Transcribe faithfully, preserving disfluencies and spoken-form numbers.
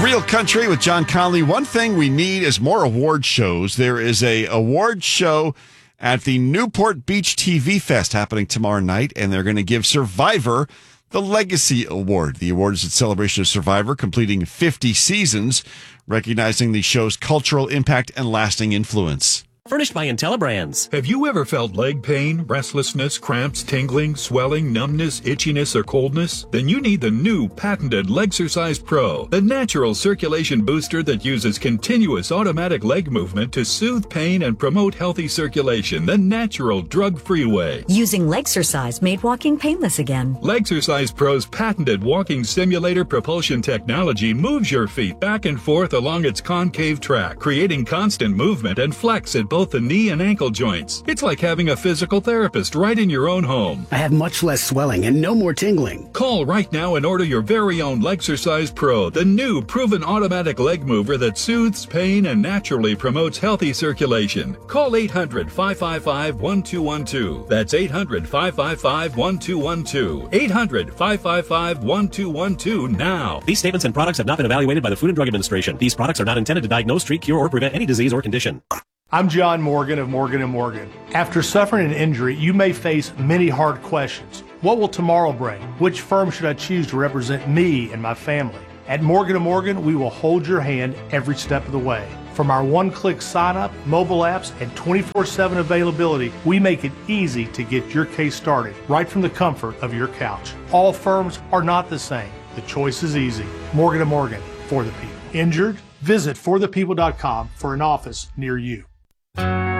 Real Country with John Conley. One thing we need is more award shows. There is a award show at the Newport Beach T V Fest happening tomorrow night, and they're going to give Survivor the Legacy Award. The award is a celebration of Survivor completing fifty seasons, recognizing the show's cultural impact and lasting influence. Furnished by IntelliBrands. Have you ever felt leg pain, restlessness, cramps, tingling, swelling, numbness, itchiness, or coldness? Then you need the new patented Legsercise Pro, the natural circulation booster that uses continuous automatic leg movement to soothe pain and promote healthy circulation the natural drug-free way. Using Legsercise made walking painless again. Legsercise Pro's patented walking simulator propulsion technology moves your feet back and forth along its concave track, creating constant movement and flex at both the knee and ankle joints. It's like having a physical therapist right in your own home. I have much less swelling and no more tingling. Call right now and order your very own Legsercise Pro, the new proven automatic leg mover that soothes pain and naturally promotes healthy circulation. Call eight hundred, five five five, one two one two. That's eight hundred, five five five, one two one two. eight hundred, five five five, one two one two now. These statements and products have not been evaluated by the Food and Drug Administration. These products are not intended to diagnose, treat, cure, or prevent any disease or condition. I'm John Morgan of Morgan and Morgan. After suffering an injury, you may face many hard questions. What will tomorrow bring? Which firm should I choose to represent me and my family? At Morgan and Morgan, we will hold your hand every step of the way. From our one-click sign-up, mobile apps, and twenty-four seven availability, we make it easy to get your case started right from the comfort of your couch. All firms are not the same. The choice is easy. Morgan and Morgan, for the people. Injured? Visit for the people dot com for an office near you.